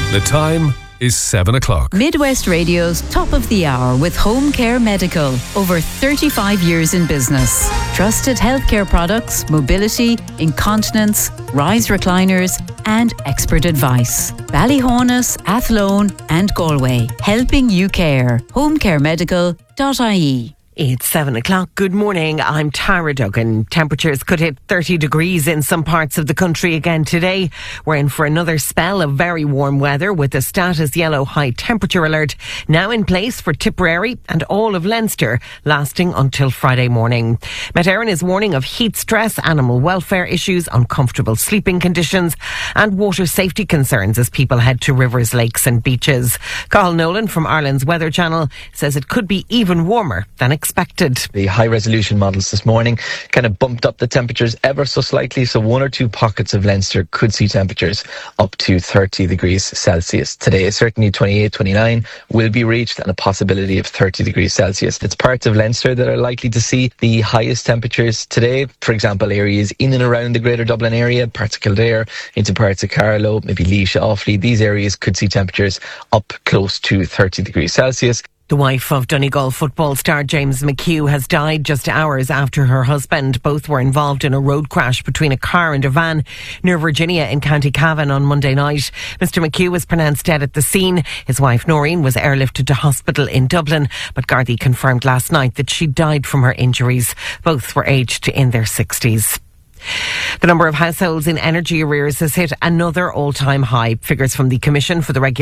The time is 7 o'clock. Midwest Radio's Top of the Hour with Home Care Medical. Over 35 years in business. Trusted healthcare products, mobility, incontinence, rise recliners and expert advice. Ballyhonus, Athlone and Galway. Helping you care. homecaremedical.ie. It's 7 o'clock. Good morning. I'm Tara Duggan. Temperatures could hit 30 degrees in some parts of the country again today. We're in for another spell of very warm weather with a status yellow high temperature alert now in place for Tipperary and all of Leinster, lasting until Friday morning. Met Éireann is warning of heat stress, animal welfare issues, uncomfortable sleeping conditions and water safety concerns as people head to rivers, lakes and beaches. Cathal Nolan from Ireland's Weather Channel says it could be even warmer than expected. The high-resolution models this morning kind of bumped up the temperatures ever so slightly, so one or two pockets of Leinster could see temperatures up to 30 degrees Celsius. Today, certainly 28, 29 will be reached and a possibility of 30 degrees Celsius. It's parts of Leinster that are likely to see the highest temperatures today. For example, areas in and around the Greater Dublin area, parts of Kildare, into parts of Carlow, maybe Laois, Offaly. These areas could see temperatures up close to 30 degrees Celsius. The wife of Donegal football star James McHugh has died just hours after her husband. Both were involved in a road crash between a car and a van near Virginia in County Cavan on Monday night. Mr McHugh was pronounced dead at the scene. His wife Noreen was airlifted to hospital in Dublin, but Gardaí confirmed last night that she died from her injuries. Both were aged in their 60s. The number of households in energy arrears has hit another all-time high. Figures from the Commission for the Regulation